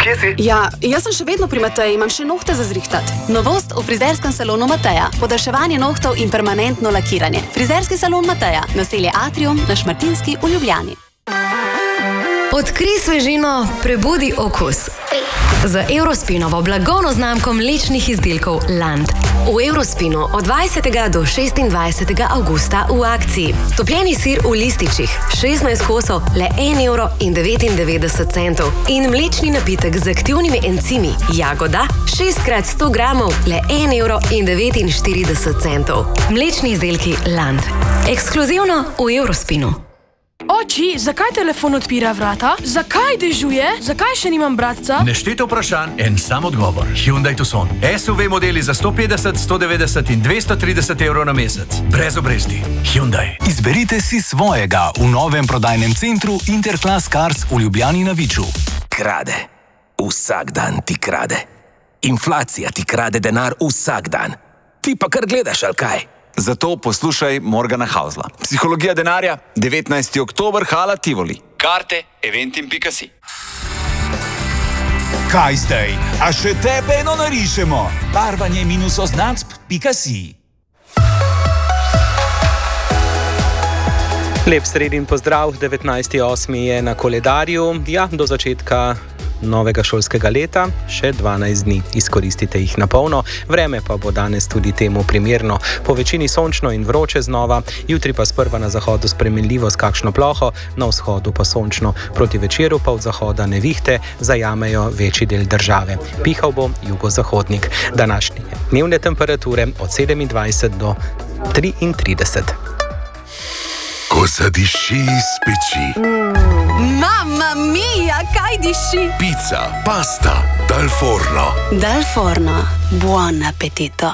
kje si? Ja, jaz sem še vedno pri Mateji, imam še nohte za zrihtat. Novost v frizerskem salonu Mateja. Podaljševanje nohtov in permanentno lakiranje. Frizerski salon Mateja. Naselje Atrium na Šmartinski v Ljubljani. Odkrij svežino, prebudi okus. Z Eurospinovo blagovno znamko mlečnih izdelkov Land. V Eurospinu od 20. do 26. avgusta v akciji. Topljeni sir v lističih, 16 kosov, le 1,99 €. In mlečni napitek z aktivnimi encimi, jagoda, 6x100 gramov, le 1,49 €. Mlečni izdelki Land. Ekskluzivno v Eurospinu. Oči, zakaj telefon odpira vrata? Zakaj dežuje? Zakaj še nimam bratca? Nešteto vprašanj, en sam odgovor. Hyundai Tucson. SUV modeli za 150, 190 in 230 € na mesec. Brez obresti. Hyundai. Izberite si svojega v novem prodajnem centru Interclass Cars v Ljubljani na Viču. Krade. Vsak dan ti krade. Inflacija ti krade denar vsak dan. Ti pa kar gledaš, ali kaj? Zato poslušaj Morgana Hausla. Psihologija denarja, 19. oktober, Hala Tivoli. Karte eventim.si. Kaj zdaj? A še tebe eno narišemo? Barvanje-oznacb.si. Lep sredin pozdrav, 19.8. je na koledarju. Ja, do začetka novega šolskega leta, še 12 dni, izkoristite jih na polno. Vreme pa bo danes tudi temu primerno. Po večini sončno in vroče znova, jutri pa sprva na zahodu spremenljivo s kakšno ploho, na vzhodu pa sončno. Proti večeru pa od zahoda nevihte zajamejo večji del države. Pihal bo jugozahodnik. Današnje dnevne temperature od 27 do 33. Ko zadiši iz peči. Mamma mia, kaj diši? Pica, pasta, dal forno. Dal forno, buon appetito.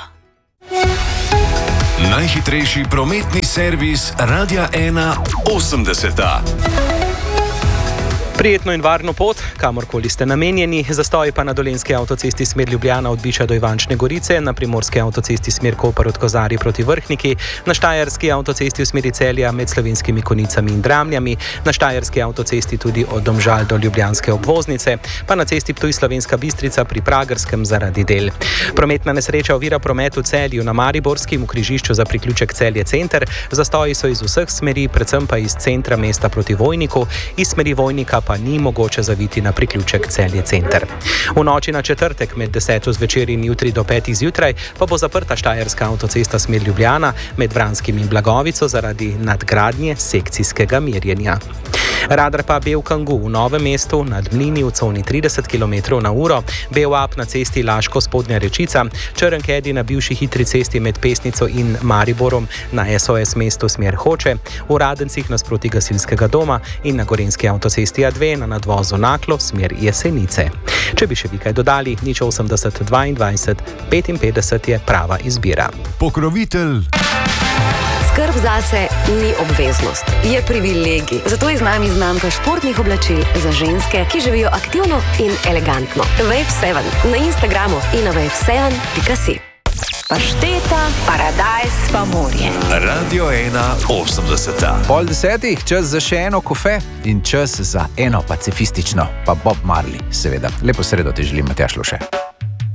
Najhitrejši prometni servis Radia 1 80. Prijetno in varno pot, kamorkoli ste namenjeni. Zastoj pa na Dolenjski avtocesti smer Ljubljana od Biča do Ivančne Gorice, na Primorski avtocesti smer Koper od Kozarij proti Vrhniki, na Štajerski avtocesti v smeri Celja med Slovenskimi Konicami in Dramljami, na Štajerski avtocesti tudi od Domžal do Ljubljanske obvoznice, pa na cesti Ptuj-Slovenska Bistrica pri Pragerskem zaradi del. Prometna nesreča ovira promet v Celju na Mariborskem v križišču za priključek Celje center. Zastoji so iz vseh smeri, predvsem pa iz centra mesta proti Vojniku, iz smeri Vojnika pa ni mogoče zaviti na priključek Celje center. V noči na četrtek med 10. zvečer in jutri do 5. zjutraj pa bo zaprta Štajerska avtocesta smer Ljubljana med Vranskim in Blagovico zaradi nadgradnje sekcijskega merjenja. Radar pa Belkangu v Novem mestu nad Mlini v coni 30 km/h, Beluap na cesti Laško Spodnja Rečica, Črnkedi na bivši hitri cesti med Pesnico in Mariborom na SOS mestu smer Hoče, v Radencih nasproti gasilskega doma in na Gorenjski avtocesti A2 na nadvozu Naklo smer Jesenice. Če bi še vi kaj dodali, 080 22 55 je prava izbira. Pokrovitelj. Skrb zase ni obveznost, je privilegij. Zato je z nami znamka športnih oblačil za ženske, ki živijo aktivno in elegantno. Wave 7 na Instagramu in na wave7.si. Pašteta, paradajz pa morje. Radio 1 80. Pol 10, čas za še eno kofe in čas za eno pacifistično, pa Bob Marley, seveda. Lepo sredo ti želim, Matjaž Luše.